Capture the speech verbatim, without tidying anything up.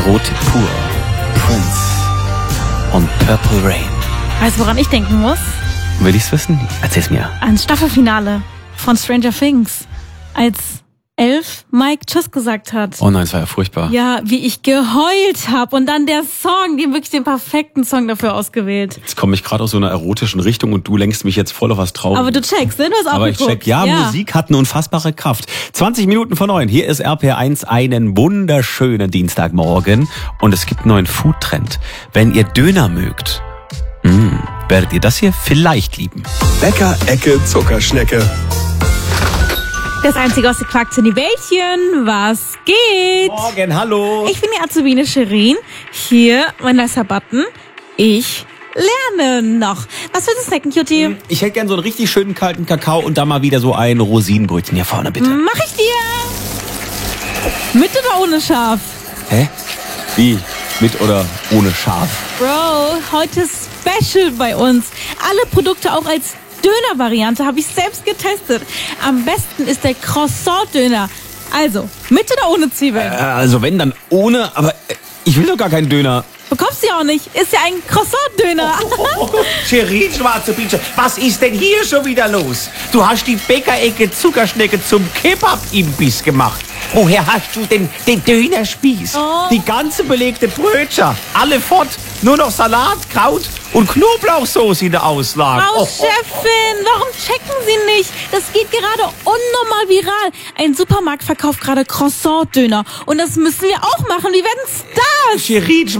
Erotik pur. Prince und Purple Rain. Weißt du, woran ich denken muss? Will ich's wissen? Erzähl's mir. Ans Staffelfinale von Stranger Things. Als Elf Mike Tschüss gesagt hat. Oh nein, es war ja furchtbar. Ja, wie ich geheult habe. Und dann der Song, die haben wirklich den perfekten Song dafür ausgewählt. Jetzt komme ich gerade aus so einer erotischen Richtung und du lenkst mich jetzt voll auf was Trauriges. Aber du checkst, ne? Du hast auch Aber ich geguckt. check, ja, ja, Musik hat eine unfassbare Kraft. zwanzig Minuten vor neun, hier ist R P R eins, einen wunderschönen Dienstagmorgen. Und es gibt einen neuen Foodtrend. Wenn ihr Döner mögt, mh, werdet ihr das hier vielleicht lieben. Bäcker, Ecke, Zuckerschnecke. Das einzige aus der Quark-Bällchen, was geht? Morgen, hallo. Ich bin die Azubine Shirin. Hier mein nicer Button. Ich lerne noch. Was willst du snacken, Cutie? Ich hätte gern so einen richtig schönen kalten Kakao und da mal wieder so ein Rosinenbrötchen. Hier vorne, bitte. Mach ich dir. Mit oder ohne Schaf? Hä? Wie? Mit oder ohne Schaf? Bro, heute Special bei uns. Alle Produkte auch als Döner-Variante habe ich selbst getestet. Am besten ist der Croissant-Döner. Also, mit oder ohne Zwiebeln? Äh, also wenn, dann ohne, aber äh, ich will doch gar keinen Döner. Bekommst du ja auch nicht. Ist ja ein Croissant-Döner. Oh, oh, oh. Shirin, schwarze Bietsche, was ist denn hier schon wieder los? Du hast die Bäckerecke Zuckerschnecke zum Kebab-Imbiss gemacht. Woher hast du denn den Dönerspieß? Oh. Die ganze belegte Brötchen, alle fort. Nur noch Salat, Kraut und Knoblauchsoße in der Auslage. Frau Oh, oh. Chefin, warum checken Sie nicht? Das geht gerade unnormal viral. Ein Supermarkt verkauft gerade Croissant-Döner. Und das müssen wir auch machen. Wir werden Stars. Shirin,